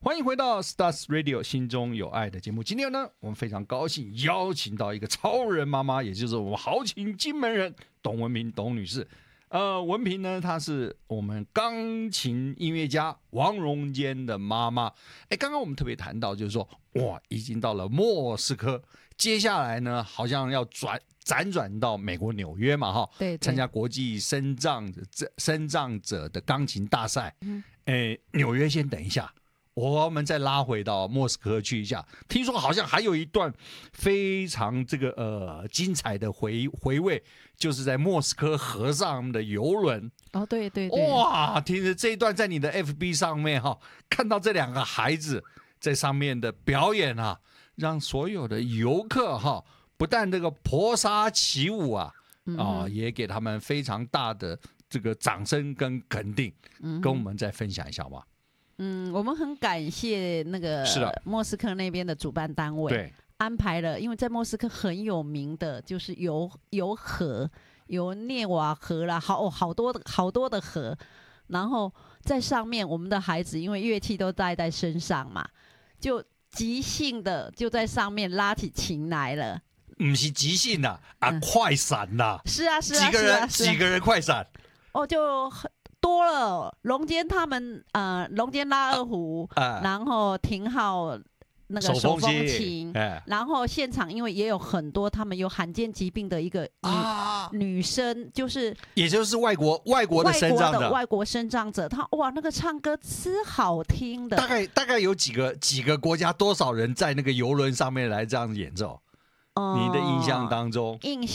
欢迎回到 Stars Radio 心中有爱的节目。今天呢，我们非常高兴邀请到一个超人妈妈，也就是我们豪情金门人董文萍董女士。文萍呢，她是我们钢琴音乐家王荣坚的妈妈。刚刚我们特别谈到，就是说，哇，已经到了莫斯科，接下来呢，好像要辗转到美国纽约嘛，哈， 对， 参加国际身障者的钢琴大赛。纽约先等一下。我们再拉回到莫斯科去一下，听说好像还有一段非常精彩的回味，就是在莫斯科河上的游轮。 哦，对， 哇，听着这一段在你的 FB 上面看到这两个孩子在上面的表演让所有的游客不但这个泼洒起舞也给他们非常大的这个掌声跟肯定，跟我们再分享一下吧。 我们很感谢那个莫斯科那边的主办单位， 对， 安排了，因为在莫斯科很有名的就是游河，有涅瓦河啦，好多的河，然后在上面我们的孩子因为乐器都带在身上嘛，就即兴的就在上面拉起琴来了。 不是即兴的快闪的。 是啊， 几个人快闪？ 就多了，龙坚他们龙坚拉二胡，然后廷浩那个手风琴，然后现场因为也有很多他们有罕见疾病的一个女生， 也就是外国的身障者， 外国身障者，他那个唱歌是好听的。 大概有几个国家多少人在那个游轮上面来这样演奏？你的印象当中？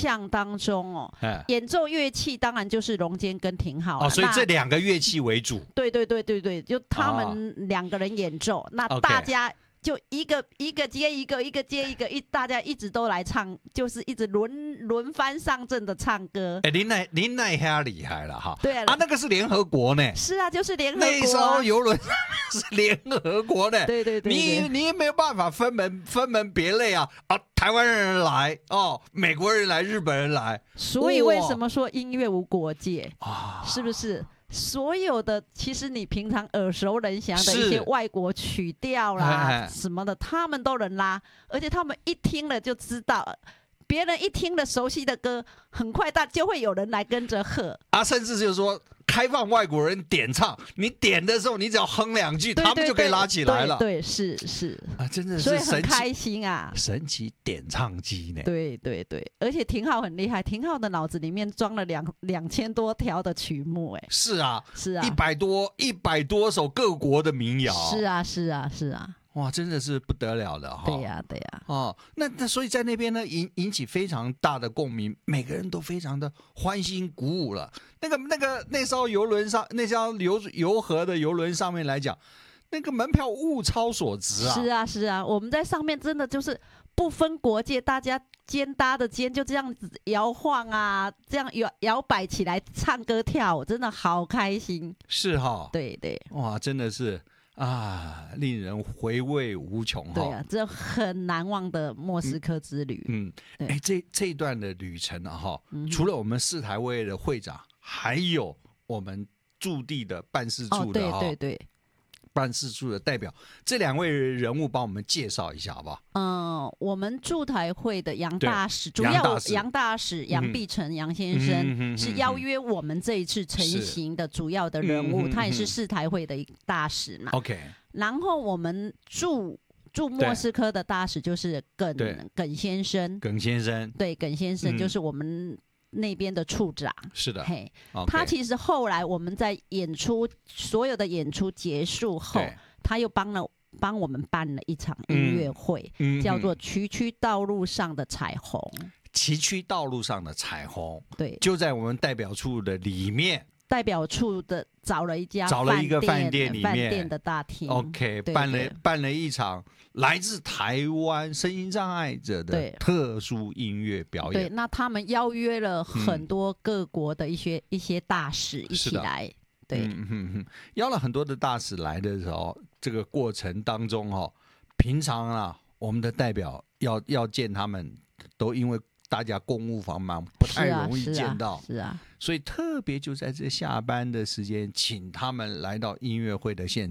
演奏乐器当然就是龙坚跟廷浩所以这两个乐器为主。 对，就他们两个人演奏，那大家就一个接一个，大家一直都来唱，就是一直轮番上阵的唱歌。 您那下厉害了哈！ 对啊， 那个是联合国呢。 是啊，就是联合国。 那艘游轮是联合国呢。 对， 你没有办法分门别类台湾人来美国人来，日本人来。 所以为什么说音乐无国界是不是？所有的其实你平常耳熟能详的一些外国曲调啦什么的，他们都能拉，而且他们一听了就知道，别人一听了熟悉的歌，很快就会有人来跟着和甚至就是说开放外国人点唱，你点的时候你只要哼两句，他们就可以拉起来了。 对，是真的是所以很开心神奇点唱机呢。 对，而且廷浩很厉害，廷浩的脑子里面装了2000多条的曲目。 是啊，100多首各国的民谣。 是啊。 哇，真的是不得了的对呀。 那所以在那边呢，引起非常大的共鸣，每个人都非常的欢欣鼓舞了。那艘游轮上，那艘游河的游轮上面来讲，那个门票物超所值是啊，我们在上面真的就是不分国界，大家肩搭的肩就这样子摇晃这样摇摆起来唱歌跳舞，真的好开心。 是对， 哇，真的是。令人回味无穷对啊，这很难忘的莫斯科之旅。 这一段的旅程除了我们世台会的会长，还有我们驻地的办事处的对。 办事处的代表，这两位人物帮我们介绍一下好不好？ 我们驻台会的杨大使，主要杨大使杨碧成杨先生是邀约我们这一次成行的主要的人物，他也是世台会的大使嘛。 OK， 然后我们驻莫斯科的大使就是耿先生，对，耿先生就是我们那边的处长。 是的， 他其实后来我们在所有的演出结束后，他又帮我们办了一场音乐会，叫做《崎岖道路上的彩虹》。 崎岖道路上的彩虹， 对， 就在我们代表处的里面。 代表处的找了一个饭店的大厅 ，OK， 办了一场来自台湾身心障碍者的特殊音乐表演。 对，那他们邀约了很多各国的一些大使一起来。对， 邀了很多的大使来的时候，这个过程当中平常我们的代表要见他们，都因为大家公务繁忙，不太容易见到。 是啊， 所以特别就在这下班的时间，请他们来到音乐会的现场。